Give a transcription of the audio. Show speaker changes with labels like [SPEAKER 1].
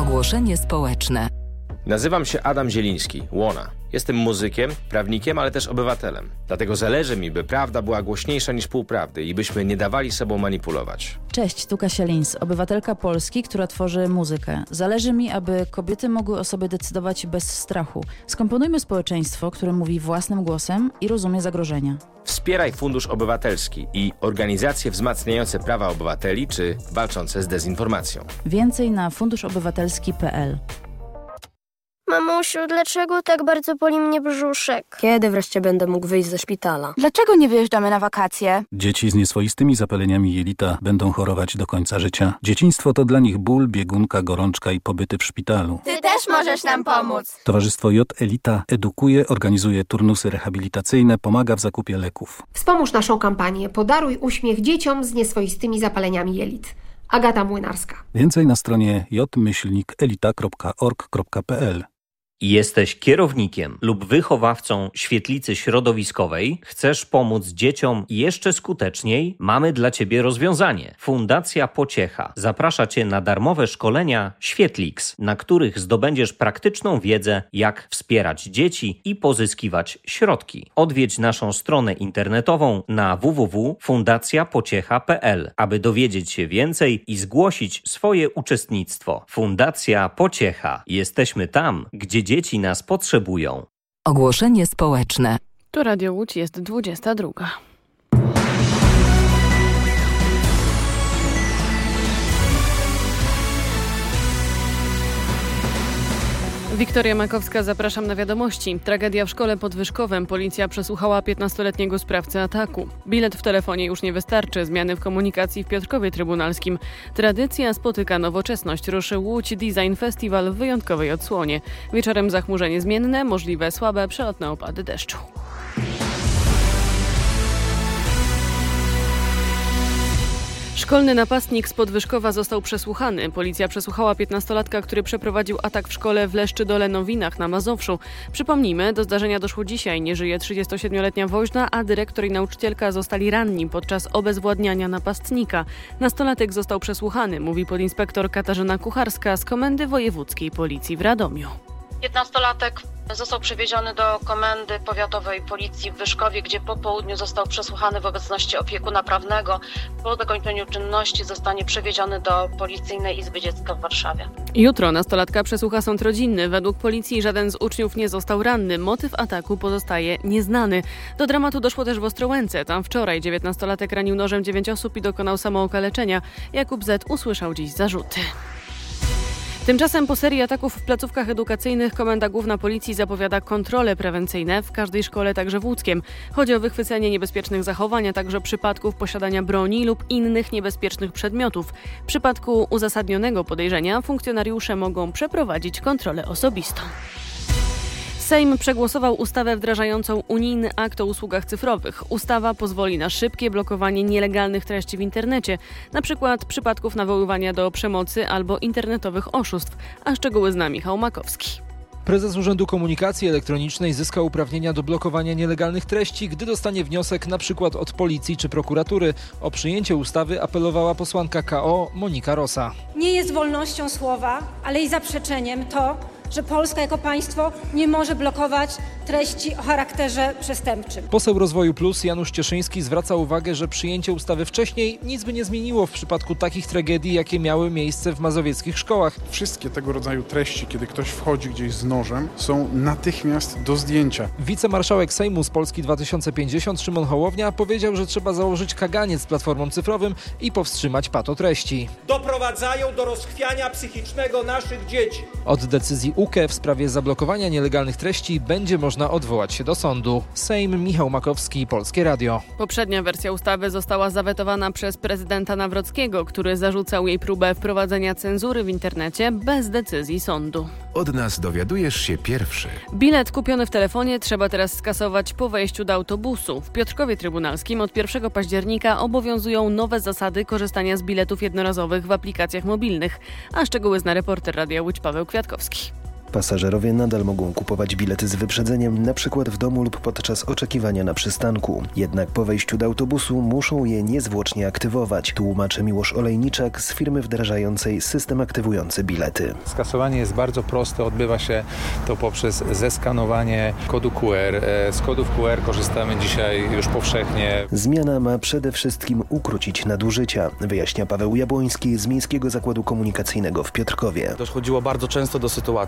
[SPEAKER 1] Ogłoszenie społeczne.
[SPEAKER 2] Nazywam się Adam Zieliński, Łona. Jestem muzykiem, prawnikiem, ale też obywatelem. Dlatego zależy mi, by prawda była głośniejsza niż półprawdy i byśmy nie dawali sobą manipulować.
[SPEAKER 3] Cześć, tu Kasia Lins, obywatelka Polski, która tworzy muzykę. Zależy mi, aby kobiety mogły o sobie decydować bez strachu. Skomponujmy społeczeństwo, które mówi własnym głosem i rozumie zagrożenia.
[SPEAKER 2] Wspieraj Fundusz Obywatelski i organizacje wzmacniające prawa obywateli czy walczące z dezinformacją.
[SPEAKER 3] Więcej na funduszobywatelski.pl.
[SPEAKER 4] Mamusiu, dlaczego tak bardzo boli mnie brzuszek?
[SPEAKER 5] Kiedy wreszcie będę mógł wyjść ze szpitala?
[SPEAKER 6] Dlaczego nie wyjeżdżamy na wakacje?
[SPEAKER 7] Dzieci z nieswoistymi zapaleniami jelita będą chorować do końca życia. Dzieciństwo to dla nich ból, biegunka, gorączka i pobyty w szpitalu.
[SPEAKER 6] Ty też możesz nam pomóc.
[SPEAKER 7] Towarzystwo J-Elita edukuje, organizuje turnusy rehabilitacyjne, pomaga w zakupie leków.
[SPEAKER 8] Wspomóż naszą kampanię Podaruj uśmiech dzieciom z nieswoistymi zapaleniami jelit. Agata Młynarska.
[SPEAKER 7] Więcej na stronie j-elita.org.pl.
[SPEAKER 9] Jesteś kierownikiem lub wychowawcą świetlicy środowiskowej? Chcesz pomóc dzieciom jeszcze skuteczniej? Mamy dla Ciebie rozwiązanie. Fundacja Pociecha zaprasza Cię na darmowe szkolenia Świetlix, na których zdobędziesz praktyczną wiedzę, jak wspierać dzieci i pozyskiwać środki. Odwiedź naszą stronę internetową na www.fundacjapociecha.pl, aby dowiedzieć się więcej i zgłosić swoje uczestnictwo. Fundacja Pociecha. Jesteśmy tam, gdzie dzieci nas potrzebują.
[SPEAKER 1] Ogłoszenie społeczne.
[SPEAKER 10] Tu Radio Łódź, jest 22. Wiktoria Makowska, zapraszam na wiadomości. Tragedia w szkole pod Wyszkowem. Policja przesłuchała 15-letniego sprawcę ataku. Bilet w telefonie już nie wystarczy. Zmiany w komunikacji w Piotrkowie Trybunalskim. Tradycja spotyka nowoczesność. Ruszy Łódź Design Festival w wyjątkowej odsłonie. Wieczorem zachmurzenie zmienne, możliwe słabe, przelotne opady deszczu. Szkolny napastnik z Podwyżkowa został przesłuchany. Policja przesłuchała 15-latka, który przeprowadził atak w szkole w Leszczydolenowinach na Mazowszu. Przypomnijmy, do zdarzenia doszło dzisiaj. Nie żyje 37-letnia woźna, a dyrektor i nauczycielka zostali ranni podczas obezwładniania napastnika. Nastolatek został przesłuchany, mówi podinspektor Katarzyna Kucharska z Komendy Wojewódzkiej Policji w Radomiu.
[SPEAKER 11] 15-latek został przewieziony do Komendy Powiatowej Policji w Wyszkowie, gdzie po południu został przesłuchany w obecności opiekuna prawnego. Po zakończeniu czynności zostanie przewieziony do Policyjnej Izby Dziecka w Warszawie.
[SPEAKER 10] Jutro nastolatka przesłucha sąd rodzinny. Według policji żaden z uczniów nie został ranny. Motyw ataku pozostaje nieznany. Do dramatu doszło też w Ostrołęce. Tam wczoraj 19-latek ranił nożem 9 osób i dokonał samookaleczenia. Jakub Z. usłyszał dziś zarzuty. Tymczasem po serii ataków w placówkach edukacyjnych Komenda Główna Policji zapowiada kontrole prewencyjne w każdej szkole, także w Łódzkiem. Chodzi o wychwycenie niebezpiecznych zachowań, a także przypadków posiadania broni lub innych niebezpiecznych przedmiotów. W przypadku uzasadnionego podejrzenia funkcjonariusze mogą przeprowadzić kontrolę osobistą. Sejm przegłosował ustawę wdrażającą unijny akt o usługach cyfrowych. Ustawa pozwoli na szybkie blokowanie nielegalnych treści w internecie, np. przypadków nawoływania do przemocy albo internetowych oszustw, a szczegóły zna Michał Makowski.
[SPEAKER 12] Prezes Urzędu Komunikacji Elektronicznej zyska uprawnienia do blokowania nielegalnych treści, gdy dostanie wniosek np. od policji czy prokuratury. O przyjęcie ustawy apelowała posłanka KO Monika Rosa.
[SPEAKER 13] Nie jest wolnością słowa, ale i zaprzeczeniem to, że Polska jako państwo nie może blokować treści o charakterze przestępczym.
[SPEAKER 12] Poseł Rozwoju Plus Janusz Cieszyński zwraca uwagę, że przyjęcie ustawy wcześniej nic by nie zmieniło w przypadku takich tragedii, jakie miały miejsce w mazowieckich szkołach.
[SPEAKER 14] Wszystkie tego rodzaju treści, kiedy ktoś wchodzi gdzieś z nożem, są natychmiast do zdjęcia.
[SPEAKER 12] Wicemarszałek Sejmu z Polski 2050 Szymon Hołownia powiedział, że trzeba założyć kaganiec z platformom cyfrowym i powstrzymać patotreści.
[SPEAKER 15] Doprowadzają do rozchwiania psychicznego naszych dzieci.
[SPEAKER 12] Od decyzji UKE w sprawie zablokowania nielegalnych treści będzie można odwołać się do sądu. Sejm, Michał Makowski, Polskie Radio.
[SPEAKER 10] Poprzednia wersja ustawy została zawetowana przez prezydenta Nawrockiego, który zarzucał jej próbę wprowadzenia cenzury w internecie bez decyzji sądu.
[SPEAKER 16] Od nas dowiadujesz się pierwszy.
[SPEAKER 10] Bilet kupiony w telefonie trzeba teraz skasować po wejściu do autobusu. W Piotrkowie Trybunalskim od 1 października obowiązują nowe zasady korzystania z biletów jednorazowych w aplikacjach mobilnych. A szczegóły zna reporter Radia Łódź Paweł Kwiatkowski.
[SPEAKER 17] Pasażerowie nadal mogą kupować bilety z wyprzedzeniem, na przykład w domu lub podczas oczekiwania na przystanku. Jednak po wejściu do autobusu muszą je niezwłocznie aktywować, tłumaczy Miłosz Olejniczak z firmy wdrażającej system aktywujący bilety.
[SPEAKER 18] Skasowanie jest bardzo proste, odbywa się to poprzez zeskanowanie kodu QR. Z kodów QR korzystamy dzisiaj już powszechnie.
[SPEAKER 17] Zmiana ma przede wszystkim ukrócić nadużycia, wyjaśnia Paweł Jabłoński z Miejskiego Zakładu Komunikacyjnego w Piotrkowie.
[SPEAKER 19] Dochodziło bardzo często do sytuacji,